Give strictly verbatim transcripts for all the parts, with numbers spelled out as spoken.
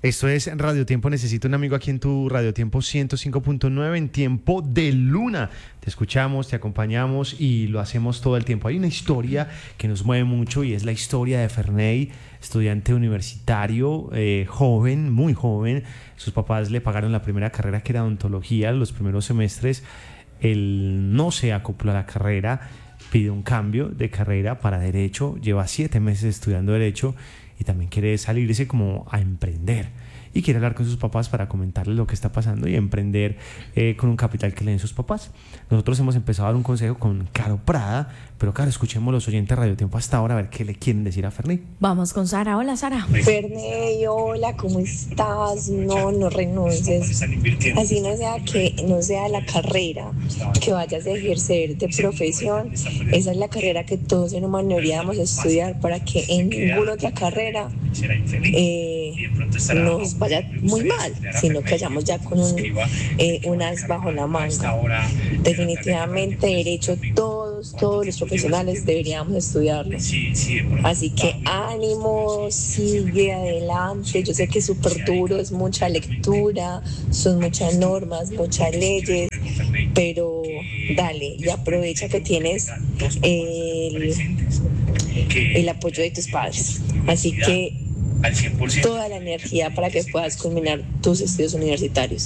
Esto es Radio Tiempo. Necesito un amigo aquí en tu Radio Tiempo ciento cinco punto nueve en tiempo de luna. Te escuchamos, te acompañamos y lo hacemos todo el tiempo. Hay una historia que nos mueve mucho y es la historia de Ferney, estudiante universitario, eh, joven, muy joven. Sus papás le pagaron la primera carrera, que era odontología, los primeros semestres. Él no se acopló a la carrera, pide un cambio de carrera para Derecho, lleva siete meses estudiando Derecho y también quiere salirse como a emprender y quiere hablar con sus papás para comentarles lo que está pasando y emprender eh, con un capital que le den sus papás. Nosotros hemos empezado a dar un consejo con Caro Prada, pero claro, escuchemos los oyentes de Radio Tiempo hasta ahora a ver qué le quieren decir a Ferney. Vamos con Sara. Hola, Sara. Ferney, hola, ¿cómo estás? No, no renuncies. Así no sea que no sea la carrera que vayas a ejercer de profesión. Esa es la carrera que todos en humano deberíamos estudiar para que en ninguna otra carrera eh, nos vaya muy mal, sino que hayamos ya con un, eh, un as bajo la manga. Definitivamente derecho, todos, todos los profesionales deberíamos estudiarlo. Así que ánimo, sigue adelante. Yo sé que es súper duro, es mucha lectura, son muchas normas, muchas leyes, pero dale y aprovecha que tienes el, el apoyo de tus padres. Así que toda la energía para que puedas culminar tus estudios universitarios.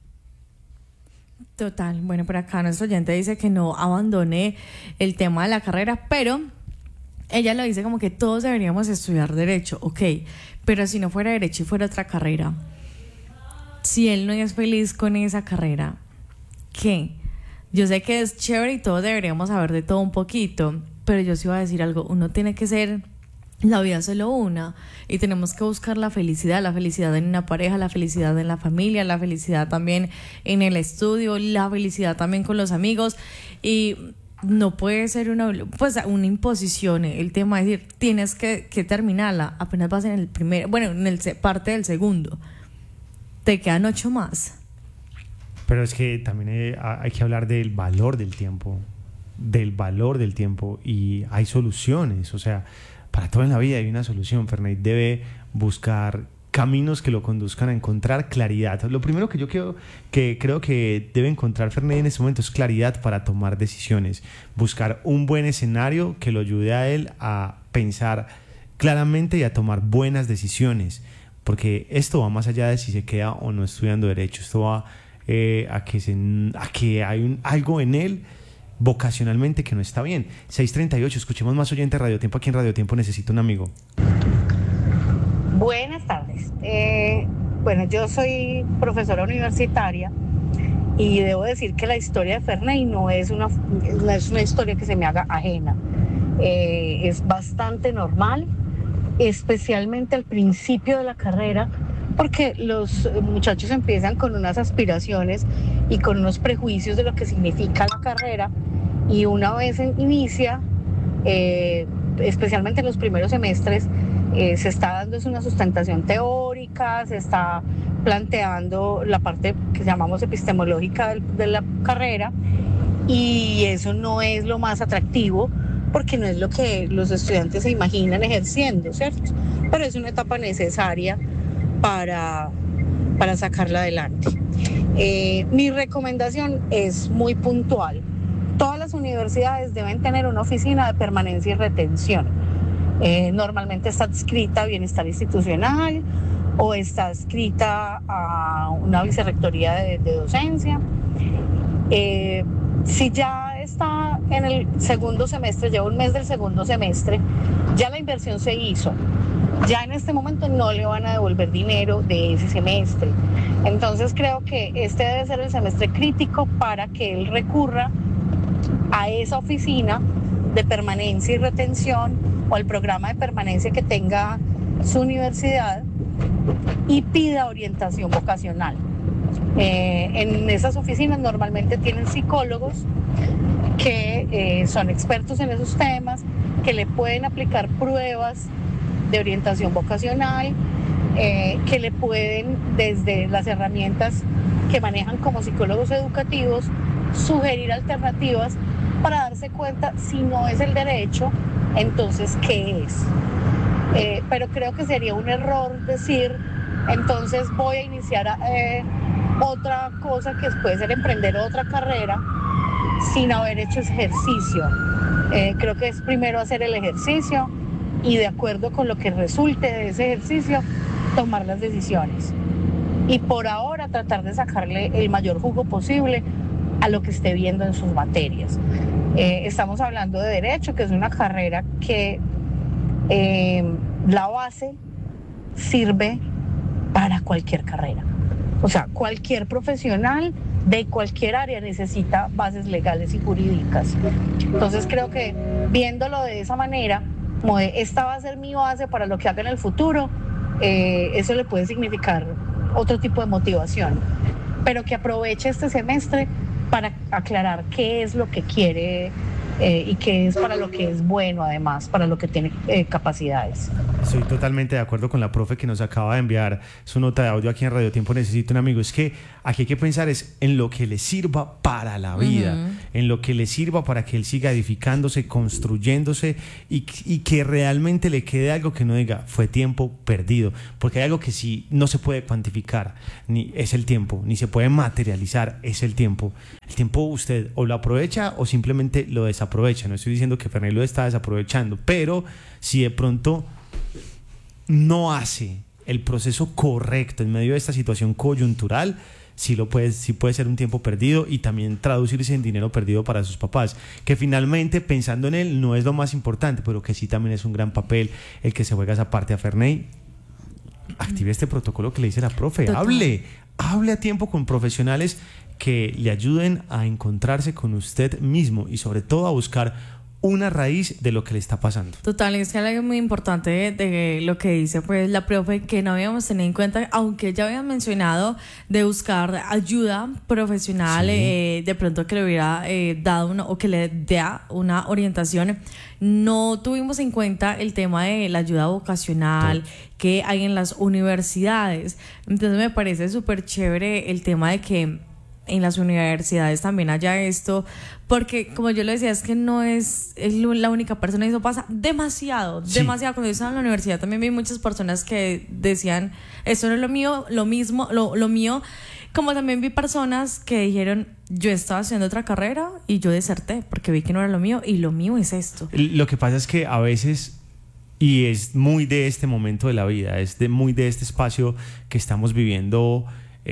Total. Bueno, por acá nuestro oyente dice que no abandone el tema de la carrera, pero ella lo dice como que todos deberíamos estudiar Derecho, ok, pero si no fuera Derecho y fuera otra carrera, si él no es feliz con esa carrera, ¿qué? Yo sé que es chévere y todos deberíamos saber de todo un poquito, pero yo sí iba a decir algo, uno tiene que ser... La vida es solo una y tenemos que buscar la felicidad, la felicidad en una pareja, la felicidad en la familia, la felicidad también en el estudio, la felicidad también con los amigos y no puede ser una, pues, una imposición el tema de decir tienes que, que terminarla, apenas vas en el primer, bueno, en el parte del segundo, te quedan ocho más. Pero es que también hay, hay que hablar del valor del tiempo, del valor del tiempo y hay soluciones, o sea, para todo en la vida hay una solución. Ferney debe buscar caminos que lo conduzcan a encontrar claridad. Lo primero que yo creo que, creo que debe encontrar Ferney en este momento es claridad para tomar decisiones. Buscar un buen escenario que lo ayude a él a pensar claramente y a tomar buenas decisiones. Porque esto va más allá de si se queda o no estudiando Derecho. Esto va eh, a, que se, a que hay un, algo en él vocacionalmente que no está bien. seis treinta y ocho, escuchemos más oyentes de Radio Tiempo. Aquí en Radio Tiempo Necesito un amigo. Buenas tardes. Eh, bueno, yo soy profesora universitaria y debo decir que la historia de Ferney no es una, no es una historia que se me haga ajena. Eh, es bastante normal, especialmente al principio de la carrera, porque los muchachos empiezan con unas aspiraciones y con unos prejuicios de lo que significa la carrera y una vez en, inicia, eh, especialmente en los primeros semestres, eh, se está dando una sustentación teórica, se está planteando la parte que llamamos epistemológica de, de la carrera y eso no es lo más atractivo porque no es lo que los estudiantes se imaginan ejerciendo, ¿cierto? Pero es una etapa necesaria para, para sacarla adelante. Eh, mi recomendación es muy puntual. Todas las universidades deben tener una oficina de permanencia y retención. Eh, normalmente está adscrita a Bienestar Institucional o está adscrita a una vicerrectoría de, de docencia. Eh, si ya está en el segundo semestre, lleva un mes del segundo semestre, ya la inversión se hizo. Ya en este momento no le van a devolver dinero de ese semestre. Entonces creo que este debe ser el semestre crítico para que él recurra a esa oficina de permanencia y retención o al programa de permanencia que tenga su universidad y pida orientación vocacional. Eh, en esas oficinas normalmente tienen psicólogos que eh, son expertos en esos temas, que le pueden aplicar pruebas de orientación vocacional, eh, que le pueden, desde las herramientas que manejan como psicólogos educativos, sugerir alternativas para darse cuenta si no es el derecho, entonces ¿qué es? Eh, pero creo que sería un error decir Entonces voy a iniciar eh, otra cosa que puede ser emprender otra carrera sin haber hecho ese ejercicio. Eh, creo que es primero hacer el ejercicio y de acuerdo con lo que resulte de ese ejercicio, tomar las decisiones. Y por ahora tratar de sacarle el mayor jugo posible a lo que esté viendo en sus materias. Eh, estamos hablando de Derecho, que es una carrera que eh, la base sirve para cualquier carrera. O sea, cualquier profesional de cualquier área necesita bases legales y jurídicas. Entonces creo que viéndolo de esa manera, como de esta va a ser mi base para lo que haga en el futuro, eh, eso le puede significar otro tipo de motivación. Pero que aproveche este semestre para aclarar qué es lo que quiere eh, y qué es para lo que es bueno, además, para lo que tiene eh, capacidades. Estoy totalmente de acuerdo con la profe que nos acaba de enviar su nota de audio aquí en Radio Tiempo Necesito un Amigo. Es que aquí hay que pensar es en lo que le sirva para la vida, uh-huh. en lo que le sirva para que él siga edificándose, construyéndose y, y que realmente le quede algo que no diga fue tiempo perdido, porque hay algo que sí no se puede cuantificar, ni es el tiempo, ni se puede materializar, es el tiempo. El tiempo usted o lo aprovecha o simplemente lo desaprovecha. No estoy diciendo que Ferney lo está desaprovechando, pero si de pronto no hace el proceso correcto en medio de esta situación coyuntural, sí, lo puede, sí puede ser un tiempo perdido y también traducirse en dinero perdido para sus papás, que finalmente pensando en él no es lo más importante, pero que sí también es un gran papel el que se juega esa parte. A Ferney, active este protocolo que le dice la profe. Total. hable hable a tiempo con profesionales que le ayuden a encontrarse con usted mismo y sobre todo a buscar una raíz de lo que le está pasando. Total, es que algo muy importante de, de lo que dice pues la profe que no habíamos tenido en cuenta, aunque ya habían mencionado de buscar ayuda profesional, sí. eh, de pronto que le hubiera eh, dado una, o que le dé una orientación, no tuvimos en cuenta el tema de la ayuda vocacional sí. que hay en las universidades. Entonces me parece súper chévere el tema de que en las universidades también haya esto, porque como yo le decía, es que no es, es la única persona, y eso pasa demasiado, sí. demasiado. Cuando yo estaba en la universidad también vi muchas personas que decían, esto no es lo mío, lo mismo, lo, lo mío, como también vi personas que dijeron, yo estaba haciendo otra carrera y yo deserté porque vi que no era lo mío y lo mío es esto. Lo que pasa es que a veces, y es muy de este momento de la vida, es de, muy de este espacio que estamos viviendo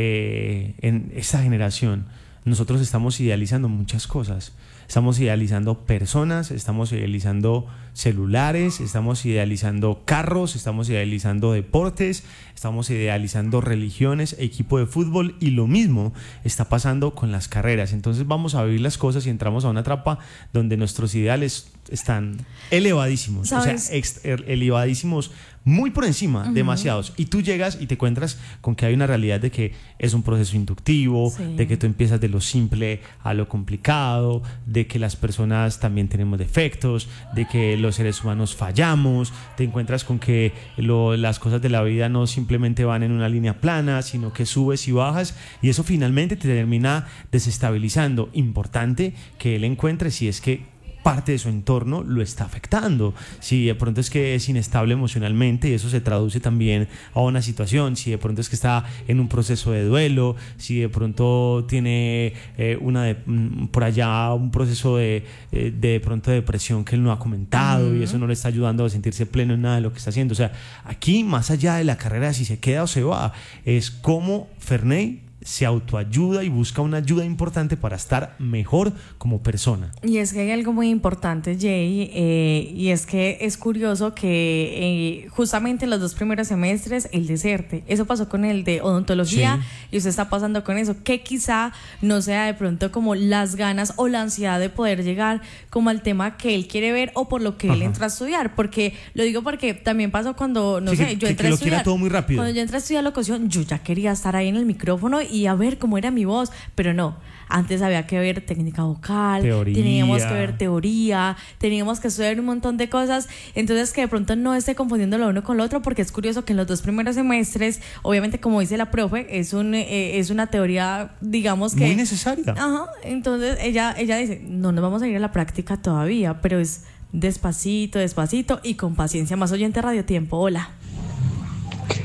Eh, en esta generación, nosotros estamos idealizando muchas cosas. Estamos idealizando personas, estamos idealizando celulares, estamos idealizando carros, estamos idealizando deportes, estamos idealizando religiones, equipo de fútbol, y lo mismo está pasando con las carreras. Entonces vamos a vivir las cosas y entramos a una trampa donde nuestros ideales están elevadísimos, ¿sabes? O sea, ex- elevadísimos, muy por encima, uh-huh. demasiados, y tú llegas y te encuentras con que hay una realidad de que es un proceso inductivo, sí. de que tú empiezas de lo simple a lo complicado, de que las personas también tenemos defectos, de que los seres humanos fallamos, te encuentras con que lo, las cosas de la vida no simplemente van en una línea plana, sino que subes y bajas, y eso finalmente te termina desestabilizando. Importante que él encuentre si es que parte de su entorno lo está afectando, si de pronto es que es inestable emocionalmente y eso se traduce también a una situación, si de pronto es que está en un proceso de duelo, si de pronto tiene eh, una de, por allá un proceso de, de, de pronto de depresión que él no ha comentado, uh-huh. y eso no le está ayudando a sentirse pleno en nada de lo que está haciendo. O sea, aquí más allá de la carrera, si se queda o se va, es cómo Ferney se autoayuda y busca una ayuda importante para estar mejor como persona. Y es que hay algo muy importante, Jay, eh, y es que es curioso que eh, justamente en los dos primeros semestres él deserte. Eso pasó con el de odontología, sí. y usted está pasando con eso, que quizá no sea de pronto como las ganas o la ansiedad de poder llegar como al tema que él quiere ver o por lo que Ajá. él entra a estudiar, porque lo digo porque también pasó cuando, no sí, sé, que, yo que, entré que a lo estudiar, todo muy rápido. Cuando yo entré a estudiar locución, yo ya quería estar ahí en el micrófono y a ver cómo era mi voz, pero no, antes había que ver técnica vocal, teoría. teníamos que ver teoría, teníamos que estudiar un montón de cosas, entonces que de pronto no esté confundiendo lo uno con lo otro, porque es curioso que en los dos primeros semestres, obviamente como dice la profe, es un eh, es una teoría, digamos que muy necesaria. Ajá, entonces ella, ella dice, no nos vamos a ir a la práctica todavía, pero es despacito, despacito y con paciencia. Más oyente Radio Tiempo, hola.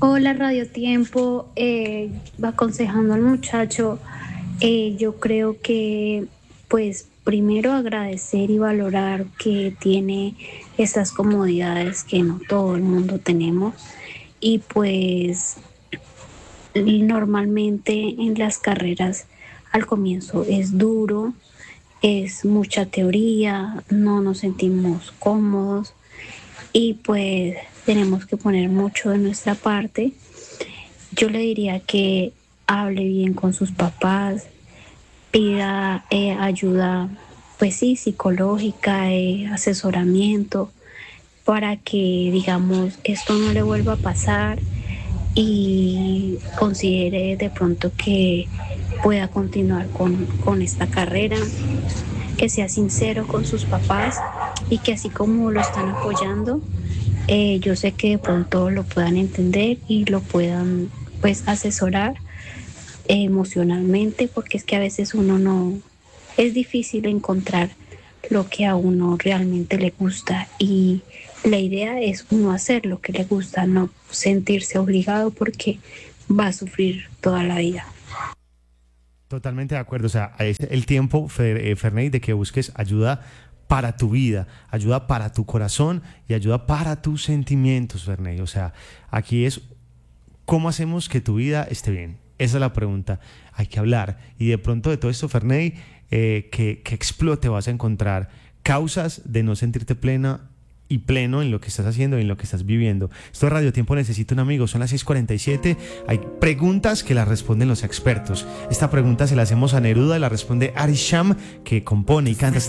Hola Radio Tiempo, eh, aconsejando al muchacho, eh, yo creo que pues primero agradecer y valorar que tiene estas comodidades que no todo el mundo tenemos y pues normalmente en las carreras al comienzo es duro, es mucha teoría, no nos sentimos cómodos y pues tenemos que poner mucho de nuestra parte. Yo le diría que hable bien con sus papás, pida eh, ayuda, pues sí, psicológica, eh, asesoramiento, para que, digamos, esto no le vuelva a pasar y considere de pronto que pueda continuar con, con esta carrera, que sea sincero con sus papás y que así como lo están apoyando, eh, yo sé que de pronto lo puedan entender y lo puedan pues asesorar eh, emocionalmente, porque es que a veces uno no, es difícil encontrar lo que a uno realmente le gusta y la idea es uno hacer lo que le gusta, no sentirse obligado porque va a sufrir toda la vida. Totalmente de acuerdo, o sea, es el tiempo, Ferney, de que busques ayuda para tu vida, ayuda para tu corazón y ayuda para tus sentimientos, Ferney. O sea, aquí es cómo hacemos que tu vida esté bien. Esa es la pregunta. Hay que hablar. Y de pronto de todo esto, Ferney, eh, que, que explote, vas a encontrar causas de no sentirte plena y pleno en lo que estás haciendo y en lo que estás viviendo. Esto es Radio Tiempo Necesito un Amigo, son las seis cuarenta y siete. Hay preguntas que las responden los expertos. Esta pregunta se la hacemos a Neruda y la responde Arisham, que compone y canta.